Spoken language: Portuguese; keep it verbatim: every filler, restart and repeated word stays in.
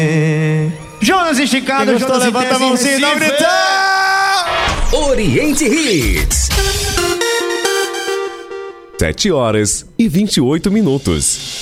Jonas Esticado, Jonas levanta a mãozinha e dá um gritão! Oriente Hits. Sete horas e vinte e oito minutos.